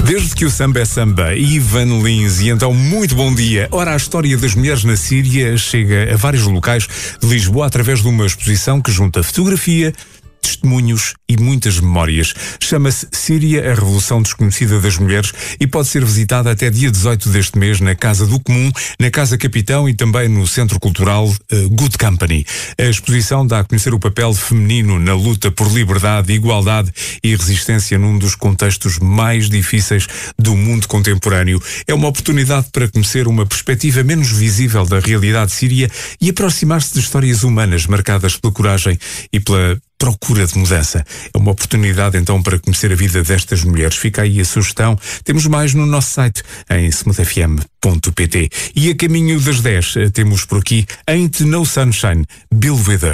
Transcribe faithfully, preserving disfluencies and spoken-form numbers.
Desde que o samba é samba, Ivan Lins, e então muito bom dia. Ora, a história das mulheres na Síria chega a vários locais de Lisboa através de uma exposição que junta fotografia, testemunhos e muitas memórias. Chama-se Síria, a Revolução Desconhecida das Mulheres, e pode ser visitada até dia dezoito deste mês na Casa do Comum, na Casa Capitão e também no Centro Cultural uh, Good Company. A exposição dá a conhecer o papel feminino na luta por liberdade, igualdade e resistência num dos contextos mais difíceis do mundo contemporâneo. É uma oportunidade para conhecer uma perspectiva menos visível da realidade síria e aproximar-se de histórias humanas marcadas pela coragem e pela procura de mudança. É uma oportunidade então para conhecer a vida destas mulheres. Fica aí a sugestão. Temos mais no nosso site em smooth f m ponto p t. E a caminho das dez temos por aqui Ain't No Sunshine, Bill Withers.